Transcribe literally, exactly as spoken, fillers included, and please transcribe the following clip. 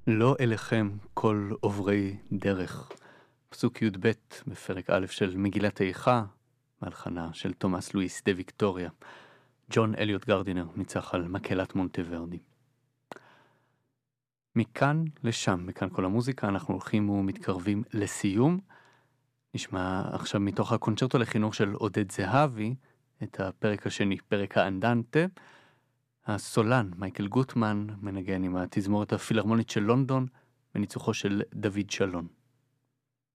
לא אליכם כל עוברי דרך. פסוק י' ב' בפרק א' של מגילת איכה, מהלחנה של תומאס לואיס דה ויקטוריה. ג'ון אליוט גרדינר ניצח על מקהלת מונטוורדי. מכאן לשם, מכאן כל המוזיקה, אנחנו הולכים ומתקרבים לסיום. נשמע עכשיו מתוך הקונצ'רטו לחינוך של עודד זהבי, את הפרק השני, פרק האנדנטה. הסולן, מייקל גוטמן, מנגן עם התזמורת הפילהרמונית של לונדון, בניצוחו של דוד שלון.